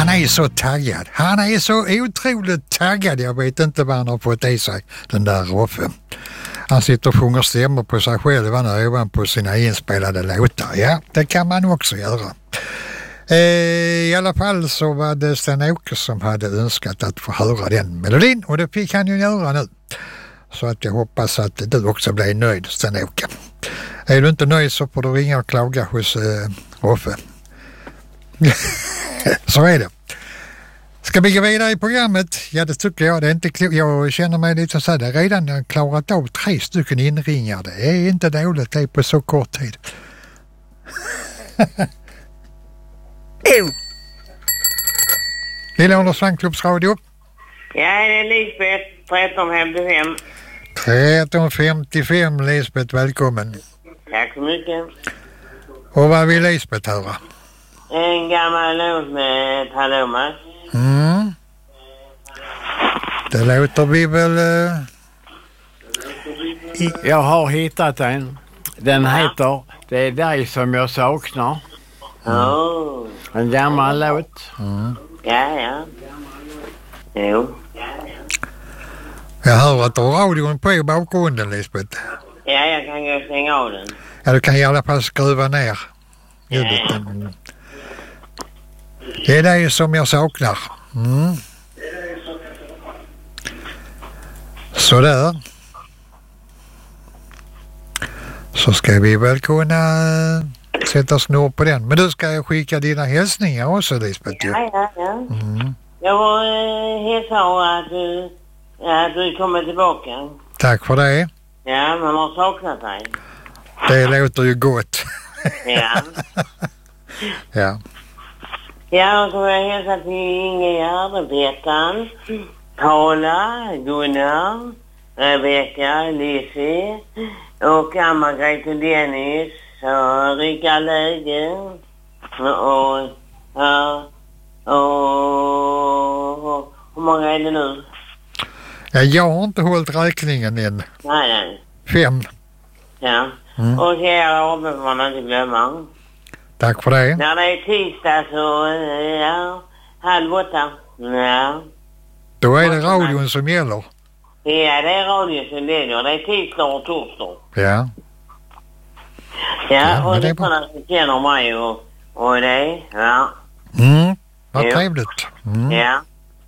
Han är så taggad. Han är så otroligt taggad. Jag vet inte vad han har fått i sig, den där Roffe. Han sitter och sjunger stämmer på sig själv ovanpå sina inspelade låtar. Ja, det kan man också göra. I alla fall så var det Sten-Åke som hade önskat att få höra den melodin. Och det fick han ju göra nu. Så att jag hoppas att du också blir nöjd, Sten-Åke. Är du inte nöjd så får du ringa och klaga hos Roffe. Så är det. Ska vi gå vidare i programmet? Ja, det tycker jag. Det är inte klokt. Jag känner mig lite så här. Det är redan klarat av 3 stycken inringar. Det är inte dåligt. Det är på så kort tid. Lilla Anders Svanklubbs radio. Ja, det är Lisbeth, 1355. 1355, Lisbeth, välkommen. Tack så mycket. Och vad vill Lisbeth höra? En gammal låt med Paloma. Mm. Det låter vi väl... Jag har hittat en. Den heter Det är dig som jag saknar. En gammal låt. Ja. Jo. Jag hör att du har radion på i bakgrunden, Lisbeth. Ja, jag kan gå och stänga av den. Ja, du kan i alla fall skruva ner ljudet. Det är det som jag saknar. Så där. Så ska vi väl kunna sätta snor på den. Men du ska skicka dina hälsningar också, Lisbeth. Ja. Jag var hälsa att du kommer tillbaka. Tack för det. Ja, man har saknat dig. Det låter ju gott. Ja. Ja. Ja, och så vill jag hälsa till Ingegärd, Bettan, Paula, Gunnar, Rebecka, Lizzie och Ann-Margret och Dennis och Rickard Läge och hur många är det nu? Ja, jag har inte hållit räkningen än. Nej. 5. Ja. Och kära Robbe får man inte glömma. Tack för det. När det är tisdag så, 7:30. Ja. Då är det radion som gäller. Ja, det är radion som gäller. Det är tisdag och torsdag. Ja. Ja, och det det är bra. är som känner mig och det, ja. Vad Jo. trevligt. Ja.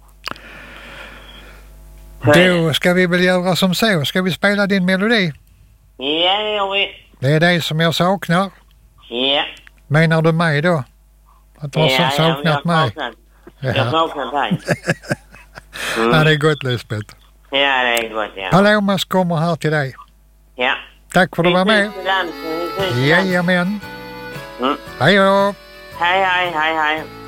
Då ska vi väl göra som så. Ska vi spela din melodi? Ja, det gör vi. Det är det som jag saknar. Ja. Menar du mig då? Att du har saknat mig? Jag saknat dig. Ja, det är gott, Lisbeth. Ja, det är gott, ja. Palomas kommer här till dig. Ja. Tack för att du var med. Jajamän. Hej då. Hej.